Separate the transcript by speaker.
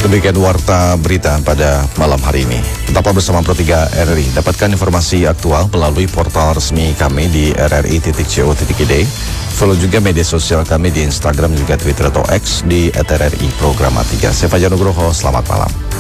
Speaker 1: Demikian warta berita pada malam hari ini. Tetaplah bersama Pro 3 RRI. Dapatkan informasi aktual melalui portal resmi kami di rri.co.id. Follow juga media sosial kami di Instagram juga Twitter atau X di @RRI Programa 3. Saya Fajar Nugroho, selamat malam.